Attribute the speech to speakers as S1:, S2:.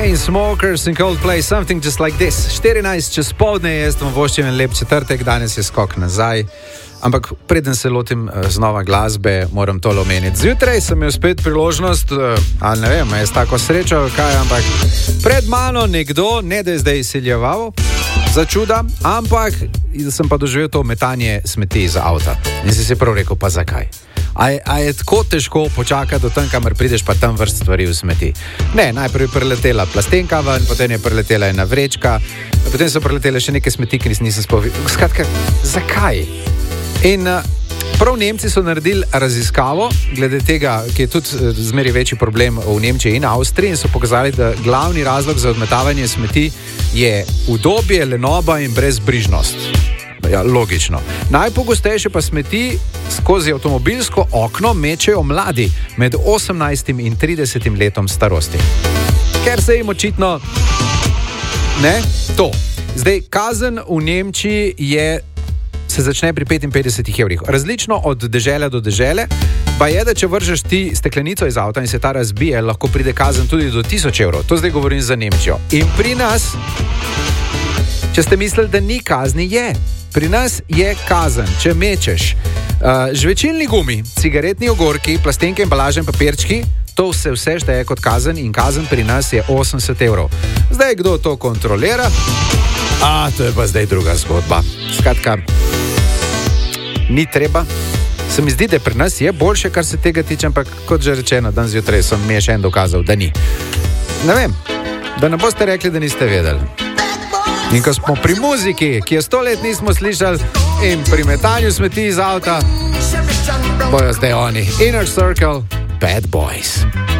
S1: Chainsmokers in Coldplay, Something Just Like This. 14 čez poldne, jaz vam voščim en lep četrtek, danes je skok nazaj. Ampak preden se lotim znova glasbe, moram to omeniti. Zjutraj sem imel spet priložnost, ali ne vem, jaz tako srečo, kaj, ampak pred mano nekdo, ne da je zdaj izsiljeval, za čuda, ampak sem pa doživel to metanje smeti iz avta. In si prav rekel, pa zakaj? A je tako težko počakati do tam, kamor prideš, pa tam vrst stvari v smeti? Ne, najprej je preletela plastenka ven, potem je preletela ena vrečka, potem so preletele še neke smeti, ki nisem spovedal. Skratka, zakaj? In prav Nemci so naredili raziskavo glede tega, ki je tudi zmeri večji problem v Nemčiji in Avstriji, in so pokazali, da glavni razlog za odmetavanje smeti je udobje, lenoba in brezbrižnost. Ja, logično. Najpogostejše pa smeti skozi avtomobilsko okno mečejo mladi med 18 in 30 letom starosti. Ker se jim očitno ne to. Zdaj, kazen v Nemčiji se začne pri 55 evrih. Različno od dežele do dežele, pa je, da če vržeš ti steklenico iz avta in se ta razbije, lahko pride kazen tudi do 1000 evrov. To zdaj govorim za Nemčijo. In pri nas, če ste mislili, da ni kazni, je. Pri nas je kazen, če mečeš žvečilni gumi, cigaretni ogorki, plastenke, embalaže in papirčki, to vse šteje kot kazen in kazen pri nas je 80 evrov. Zdaj, kdo to kontrolira? To je pa zdaj druga zgodba. Skratka, ni treba. Se mi zdi, da pri nas je boljše, kar se tega tiče, ampak kot že rečeno, dan zjutraj sem mi še en dokazal, da ni. Ne vem, da ne boste rekli, da niste vedeli. In ko smo pri muziki, ki je 100 let nismo slišali, in pri metanju smeti iz avta, bojo zdaj oni. Inner Circle, Bad Boys.